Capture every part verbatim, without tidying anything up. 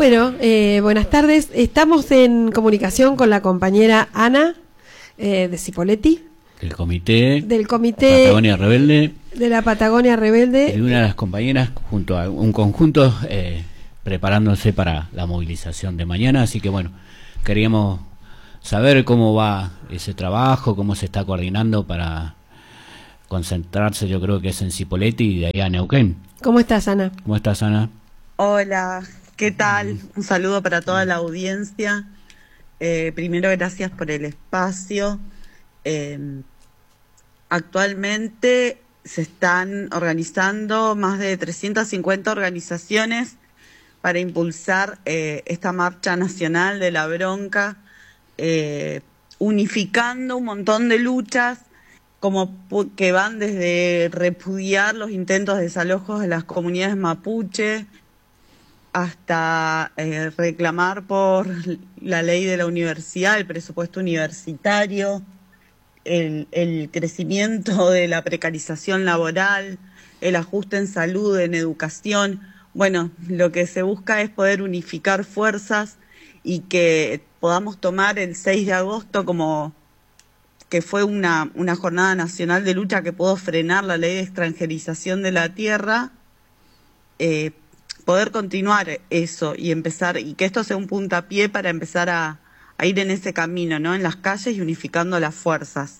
Bueno, eh, buenas tardes. Estamos en comunicación con la compañera Ana eh, de Cipolletti. Del comité. Del comité. Patagonia Rebelde. De la Patagonia Rebelde. Y una de las compañeras junto a un conjunto eh, preparándose para la movilización de mañana. Así que bueno, queríamos saber cómo va ese trabajo, cómo se está coordinando para concentrarse, yo creo que es en Cipolletti y de ahí a Neuquén. ¿Cómo estás, Ana? ¿Cómo estás, Ana? Hola, ¿qué tal? Un saludo para toda la audiencia. Eh, primero, gracias por el espacio. Eh, actualmente se están organizando más de trescientas cincuenta organizaciones para impulsar eh, esta marcha nacional de la bronca, eh, unificando un montón de luchas como que van desde repudiar los intentos de desalojos de las comunidades mapuche hasta eh, reclamar por la ley de la universidad, el presupuesto universitario, el, el crecimiento de la precarización laboral, el ajuste en salud, en educación. Bueno, lo que se busca es poder unificar fuerzas y que podamos tomar el seis de agosto como que fue una, una jornada nacional de lucha que pudo frenar la ley de extranjerización de la tierra, eh, poder continuar eso y empezar, y que esto sea un puntapié para empezar a, a ir en ese camino, ¿no? En las calles y unificando las fuerzas.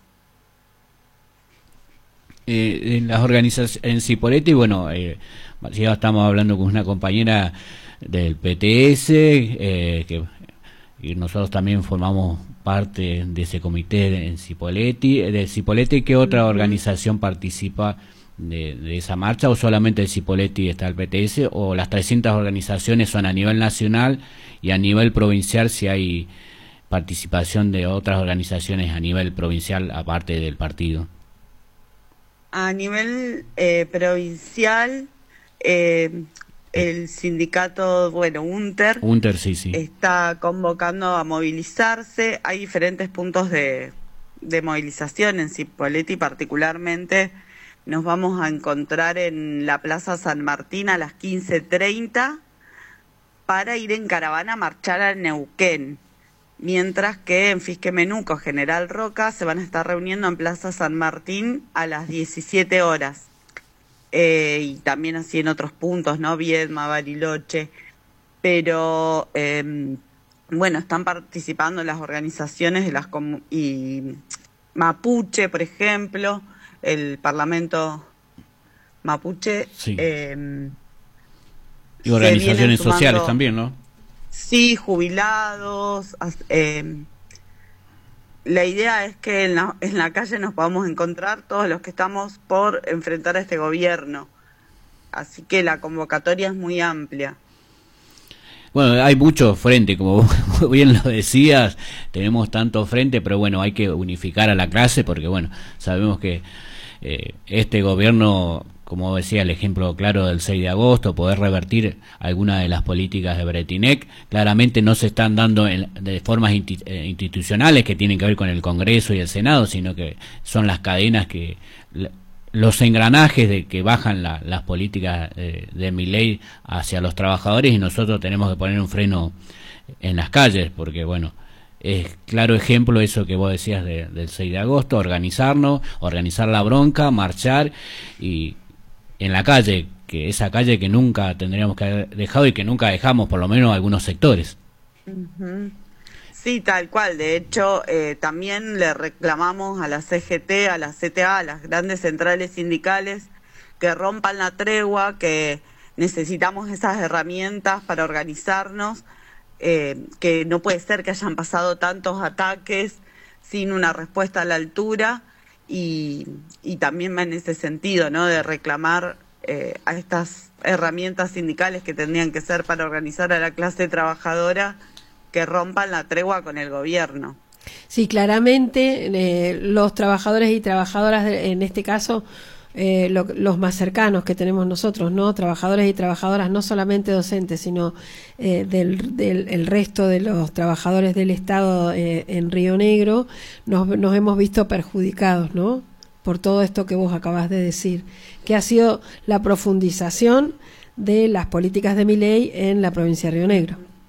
Eh, en las organizaciones, en Cipolletti, bueno, eh, ya estamos hablando con una compañera del P T S, eh, que y nosotros también formamos parte de ese comité en Cipolletti. ¿De Cipolletti qué otra organización participa de, de esa marcha? ¿O solamente de Cipolletti está el P T S? ¿O las trescientas organizaciones son a nivel nacional y a nivel provincial si hay participación de otras organizaciones a nivel provincial aparte del partido? A nivel eh, provincial, eh, el sindicato, bueno, UNTER, UNTER sí, sí. está convocando a movilizarse. Hay diferentes puntos de, de movilización en Cipolletti, particularmente nos vamos a encontrar en la Plaza San Martín a las quince treinta para ir en caravana a marchar a Neuquén, mientras que en Fisquemenuco, General Roca, se van a estar reuniendo en Plaza San Martín a las diecisiete horas. Eh, y también así en otros puntos, ¿no? Viedma, Bariloche, pero eh, bueno, están participando las organizaciones de las comu y Mapuche, por ejemplo, el Parlamento Mapuche. Sí. Eh, y organizaciones sociales también, ¿no? Sí, jubilados. Eh, La idea es que en la, en la calle nos podamos encontrar todos los que estamos por enfrentar a este gobierno. Así que la convocatoria es muy amplia. Bueno, hay mucho frente, como vos bien lo decías, tenemos tanto frente, pero bueno, hay que unificar a la clase porque bueno, sabemos que eh, este gobierno, como decía el ejemplo claro del seis de agosto, poder revertir algunas de las políticas de Bretinec, claramente no se están dando en, de formas inti, eh, institucionales que tienen que ver con el Congreso y el Senado, sino que son las cadenas que, los engranajes de que bajan la, las políticas eh, de Milei hacia los trabajadores y nosotros tenemos que poner un freno en las calles, porque bueno, es claro ejemplo eso que vos decías de, del seis de agosto, organizarnos, organizar la bronca, marchar y en la calle, que esa calle que nunca tendríamos que haber dejado y que nunca dejamos, por lo menos algunos sectores. Uh-huh. Sí, tal cual. De hecho, eh, también le reclamamos a la C G T, a la C T A, a las grandes centrales sindicales, que rompan la tregua, que necesitamos esas herramientas para organizarnos, eh, que no puede ser que hayan pasado tantos ataques sin una respuesta a la altura. Y, y también va en ese sentido, ¿no? De reclamar eh, a estas herramientas sindicales que tendrían que ser para organizar a la clase trabajadora, que rompan la tregua con el gobierno. Sí, claramente eh, los trabajadores y trabajadoras, de, en este caso, eh, lo, los más cercanos que tenemos nosotros, ¿no? Trabajadores y trabajadoras, no solamente docentes, sino eh, del, del el resto de los trabajadores del Estado eh, en Río Negro, nos, nos hemos visto perjudicados, ¿no? Por todo esto que vos acabas de decir, que ha sido la profundización de las políticas de Milei en la provincia de Río Negro.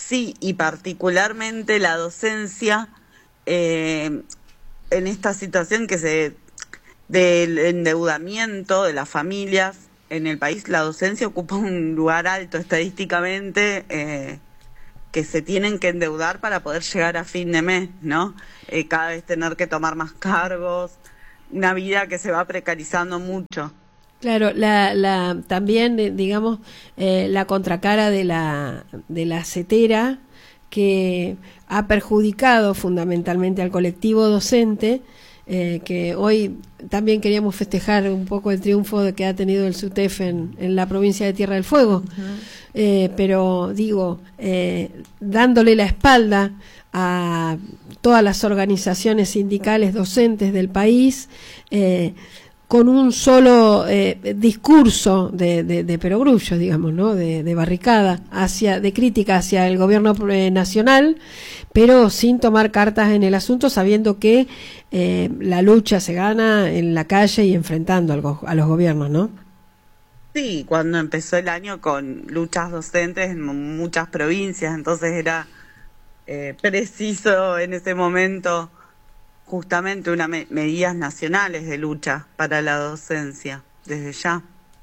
Sí, y particularmente la docencia, eh, en esta situación que se del endeudamiento de las familias en el país, la docencia ocupa un lugar alto estadísticamente, eh, que se tienen que endeudar para poder llegar a fin de mes, ¿no? Eh, cada vez tener que tomar más cargos, una vida que se va precarizando mucho. Claro, la, la, también, eh, digamos, eh, la contracara de la, de la CETERA, que ha perjudicado fundamentalmente al colectivo docente, eh, que hoy también queríamos festejar un poco el triunfo de que ha tenido el SUTEF en, en la provincia de Tierra del Fuego. Uh-huh. eh, pero digo, eh, dándole la espalda a todas las organizaciones sindicales docentes del país, eh, con un solo eh, discurso de, de, de perogrullo, digamos, ¿no? De, de barricada, hacia, de crítica hacia el gobierno eh, nacional, pero sin tomar cartas en el asunto, sabiendo que eh, la lucha se gana en la calle y enfrentando al go- a los gobiernos, ¿no? Sí, cuando empezó el año con luchas docentes en muchas provincias, entonces era eh, preciso en ese momento justamente unas me- medidas nacionales de lucha para la docencia, desde ya.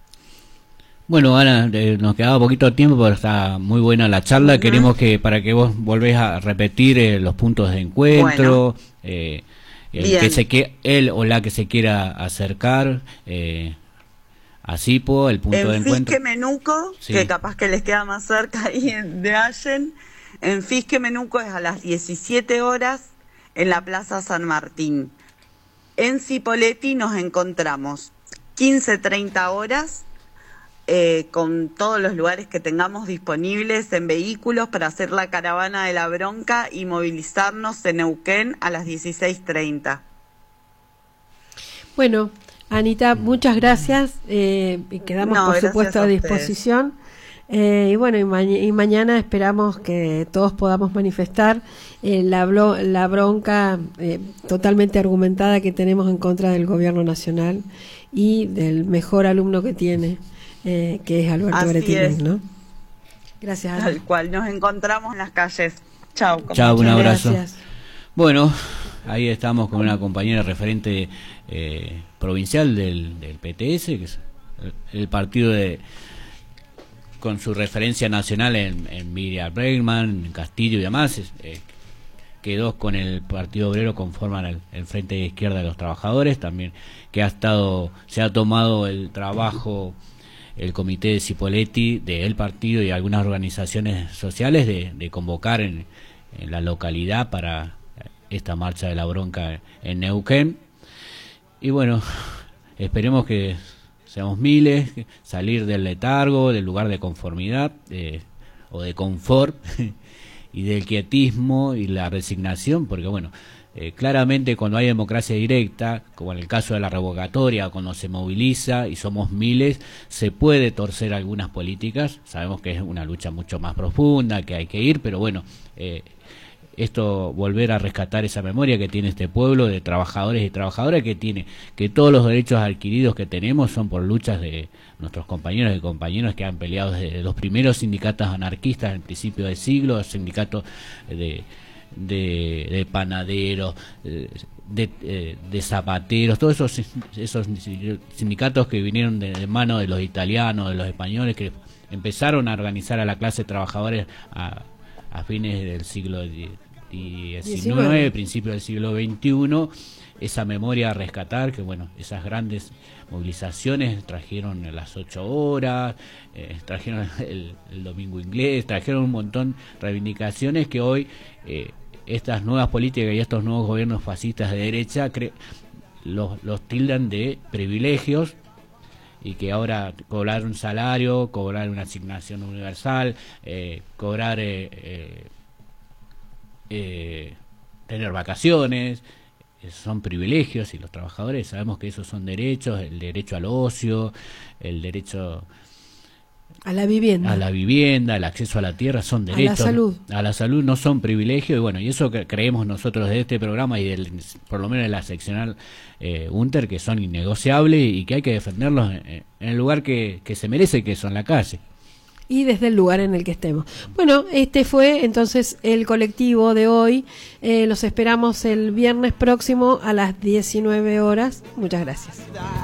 Bueno, Ana, eh, nos quedaba poquito tiempo, pero está muy buena la charla. Uh-huh. Queremos que, para que vos volvés a repetir eh, los puntos de encuentro, bueno, eh, el que se que él o la que se quiera acercar eh, a Cipo, el punto en de encuentro. En Fisque Menuco, sí, que capaz que les queda más cerca ahí de Allen, en Fisque Menuco es a las diecisiete horas, en la Plaza San Martín. En Cipolletti nos encontramos quince treinta horas, eh, con todos los lugares que tengamos disponibles en vehículos para hacer la caravana de la bronca y movilizarnos en Neuquén a las dieciséis treinta. Bueno, Anita, muchas gracias, eh, y quedamos no, por supuesto a, a disposición. Eh, y bueno, y, ma- y mañana esperamos que todos podamos manifestar eh, la, blo- la bronca eh, totalmente argumentada que tenemos en contra del gobierno nacional y del mejor alumno que tiene, eh, que es Alberto Bretilnec, ¿no? Gracias, Ana. Tal cual, nos encontramos en las calles. Chao. Chao, un abrazo. Gracias. Bueno, ahí estamos con una compañera referente eh, provincial del, del P T S, que es el, el partido de... con su referencia nacional en, en Miriam Bregman, en Castillo y demás, eh, quedó con el Partido Obrero, conforman el, el Frente de Izquierda de los Trabajadores, también que ha estado, se ha tomado el trabajo, el comité de Cipolletti, del partido y algunas organizaciones sociales de, de convocar en, en la localidad para esta marcha de la bronca en Neuquén. Y bueno, esperemos que seamos miles, salir del letargo, del lugar de conformidad eh, o de confort y del quietismo y la resignación, porque bueno, eh, claramente cuando hay democracia directa, como en el caso de la revocatoria, cuando se moviliza y somos miles, se puede torcer algunas políticas. Sabemos que es una lucha mucho más profunda, que hay que ir, pero bueno, eh, esto, volver a rescatar esa memoria que tiene este pueblo de trabajadores y trabajadoras, que tiene, que todos los derechos adquiridos que tenemos son por luchas de nuestros compañeros y compañeras que han peleado desde los primeros sindicatos anarquistas en principio del siglo, sindicatos de, de, de panaderos, de, de, de zapateros, todos esos, esos sindicatos que vinieron de, de mano de los italianos, de los españoles, que empezaron a organizar a la clase trabajadora a, a fines del siglo diecinueve, principio del siglo veintiuno, esa memoria a rescatar, que bueno, esas grandes movilizaciones trajeron las ocho horas, eh, trajeron el, el domingo inglés, trajeron un montón de reivindicaciones que hoy eh, estas nuevas políticas y estos nuevos gobiernos fascistas de derecha cre- los, los tildan de privilegios, y que ahora cobrar un salario, cobrar una asignación universal, eh, cobrar eh, eh, eh, tener vacaciones, son privilegios, y los trabajadores sabemos que esos son derechos, el derecho al ocio, el derecho a la vivienda, a la vivienda, el acceso a la tierra, son derechos. A la salud. A la salud no son privilegios, y bueno, y eso que creemos nosotros de este programa y del, por lo menos de la seccional eh, UNTER, que son innegociables y que hay que defenderlos en, en el lugar que, que se merece, que son la calle. y desde el lugar en el que estemos. Bueno, este fue entonces el colectivo de hoy. Eh, los esperamos el viernes próximo a las diecinueve horas. Muchas gracias.